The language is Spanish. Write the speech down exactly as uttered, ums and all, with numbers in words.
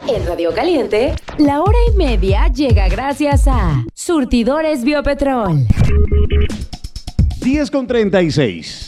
En Radio Caliente, la hora y media llega gracias a Surtidores Biopetrol. diez con treinta y seis.